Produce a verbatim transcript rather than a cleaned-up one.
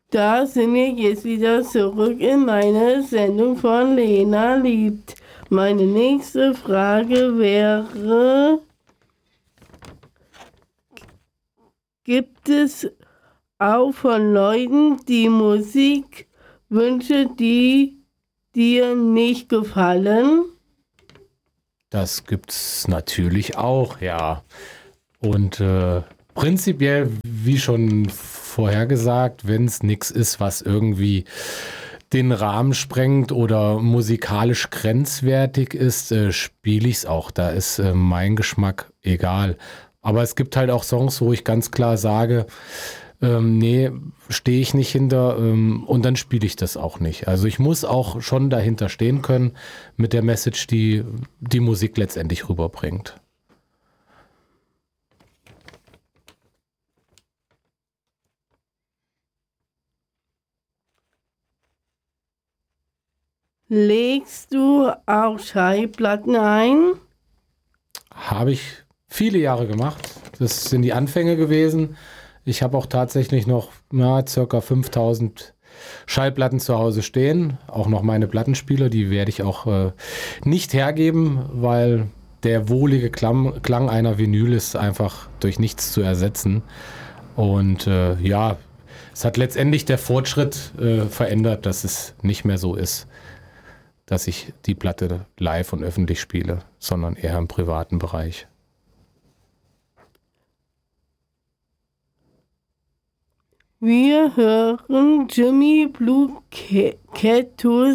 Da sind wir jetzt wieder zurück in meine Sendung von Lena liebt. Meine nächste Frage wäre, gibt es auch von Leuten die Musikwünsche, die dir nicht gefallen? Das gibt's natürlich auch, ja. Und äh, prinzipiell, wie schon vorhergesagt, wenn es nichts ist, was irgendwie den Rahmen sprengt oder musikalisch grenzwertig ist, äh, spiele ich es auch. Da ist äh, mein Geschmack egal. Aber es gibt halt auch Songs, wo ich ganz klar sage, ähm, nee, stehe ich nicht hinter, ähm, und dann spiele ich das auch nicht. Also ich muss auch schon dahinter stehen können mit der Message, die die Musik letztendlich rüberbringt. Legst du auch Schallplatten ein? Habe ich viele Jahre gemacht. Das sind die Anfänge gewesen. Ich habe auch tatsächlich noch na, circa fünftausend Schallplatten zu Hause stehen. Auch noch meine Plattenspieler, die werde ich auch äh, nicht hergeben, weil der wohlige Klang, Klang einer Vinyl ist einfach durch nichts zu ersetzen. Und äh, ja, es hat letztendlich der Fortschritt äh, verändert, dass es nicht mehr so ist, dass ich die Platte live und öffentlich spiele, sondern eher im privaten Bereich. Wir hören Jimmy Blue Cat